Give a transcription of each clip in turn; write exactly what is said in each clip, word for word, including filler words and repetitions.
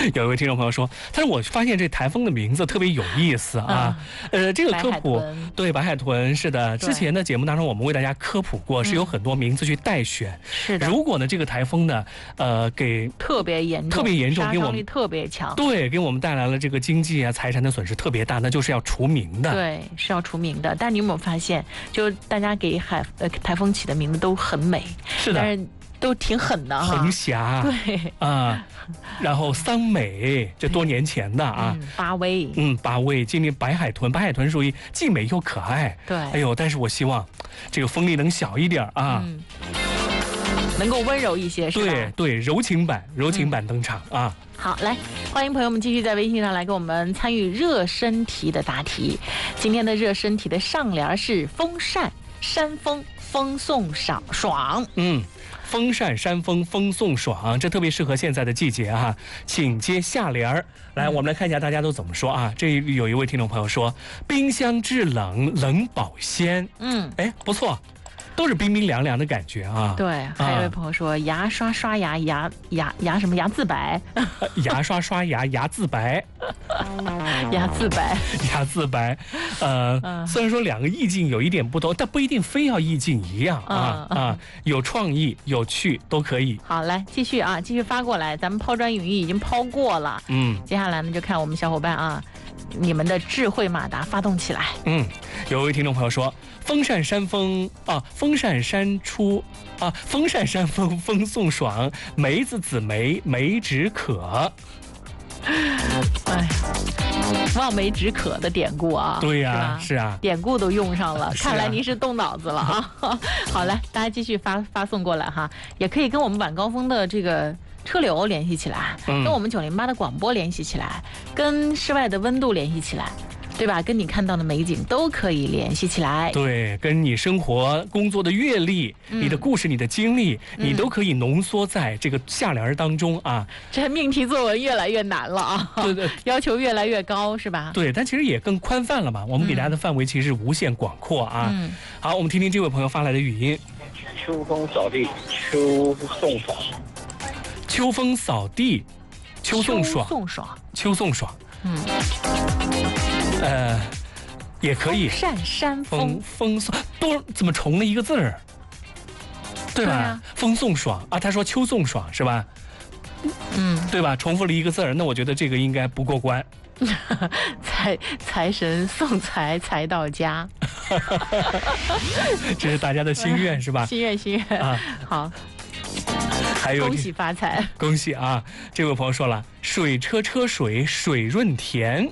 有一位听众朋友说，但是我发现这台风的名字特别有意思啊。嗯、呃，这个科普对白海豚是的，之前的节目当中我们为大家科普过，是有很多名字去代选。 是的。 如果呢这个台风呢，呃，给特别严重、 特别严重， 杀伤力特别强， 对，给我们带来了这个经济啊、财产的损失特别大，那就是要除名的。 对，是要除名的。但你有没有发现，就大家给海呃台风起的名字都很美， 是的， 但是都挺狠的哈。 红霞， 对啊，然后桑美，这多年前的啊， 嗯、八威， 嗯，八威，今年白海豚，白海豚属于既美又可爱。 对， 哎呦，但是我希望这个风力能小一点啊。 嗯，能够温柔一些，是吧？ 对对，柔情版，柔情版登场、嗯、啊！ 好，来，欢迎朋友们继续在微信上来跟我们参与热身题的答题。今天的热身题的上联是风扇山风，风送爽爽。 嗯，风扇山风，风送爽，这特别适合现在的季节啊！请接下联儿。来，我们来看一下大家都怎么说啊？这有一位听众朋友说：“冰箱制冷，冷保鲜。”嗯，哎，不错。都是冰冰凉凉的感觉啊！ 对，还有一位朋友说、啊、牙刷刷牙，牙牙牙什么牙自白， 牙刷刷牙，牙自白， 牙自白， 牙自白。呃、嗯，虽然说两个意境有一点不同，但不一定非要意境一样啊、嗯、啊，有创意、有趣都可以。 好，来继续啊，继续发过来，咱们抛砖引玉已经抛过了，嗯，接下来呢就看我们小伙伴啊，你们的智慧马达发动起来。 嗯，有一位听众朋友说。风扇山风啊，风扇山出啊，风扇山风风送爽，梅子紫梅梅止渴。 哎，望梅止渴的典故啊， 对呀、啊，是啊， 典故都用上了，看来您是动脑子了啊。好嘞，大家继续发发送过来哈，也可以跟我们晚高峰的这个车流联系起来，嗯、跟我们九零八的广播联系起来，跟室外的温度联系起来。对吧？跟你看到的美景都可以联系起来。 对，跟你生活、工作的阅历、嗯、你的故事、你的经历，嗯、你都可以浓缩在这个下联当中啊。 这命题作文越来越难了啊！ 对对， 要求越来越高，是吧？ 对，但其实也更宽泛了嘛。我们给大家的范围其实是无限广阔啊。嗯。好，我们听听这位朋友发来的语音。 秋风扫地，秋送爽。 秋风扫地，秋送爽。 秋送爽。 秋送爽。嗯。呃，也可以。 风扇山风， 风送多怎么重了一个字儿，对吧？对啊、风送爽啊，他说秋送爽是吧？嗯，对吧？重复了一个字儿，那我觉得这个应该不过关。 财财神送财财到家， 这是大家的心愿是吧？ 心愿心愿啊，好。 还有恭喜发财， 恭喜啊！这位朋友说了，水车车水水润田。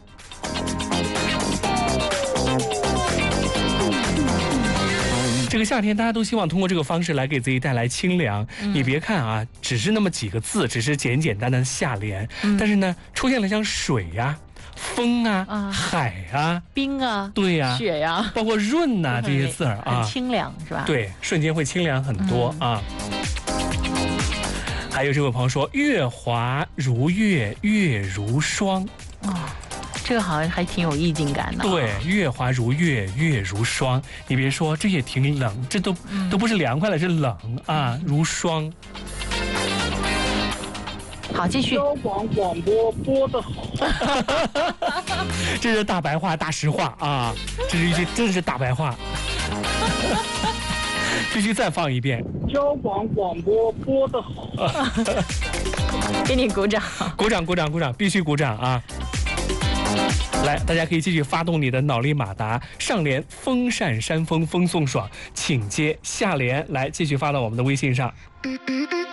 这个夏天大家都希望通过这个方式来给自己带来清凉、嗯、你别看啊只是那么几个字，只是简简单单的下联、嗯、但是呢出现了像水呀、啊、风啊、啊海啊、 冰啊， 对呀、 啊、雪呀、啊、 包括润呐、啊、这些字儿啊， 很清凉是吧？ 对，瞬间会清凉很多、嗯、啊。还有这位朋友说月华如月，月如霜啊、哦，这个好像还挺有意境感的、哦。 对，月华如月，月如霜。你别说，这也挺冷，这都、嗯、都不是凉快了，是冷啊，如霜。 好，继续。 交广广播播得好， 这是大白话、大实话啊！这是一句真是大白话。必须再放一遍。 交广广播播得好， 给你鼓掌， 鼓掌，鼓掌，鼓掌，必须鼓掌啊！来，大家可以继续发动你的脑力马达，上联风扇山风风送爽，请接下联，来继续发到我们的微信上。